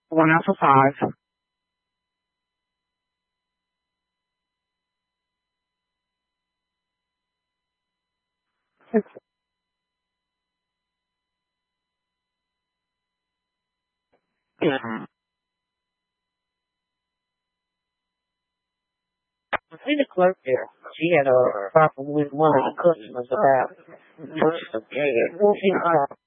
1 out of 5. Yeah. I see the clerk there. She had a problem with one of the customers about purchase of gas.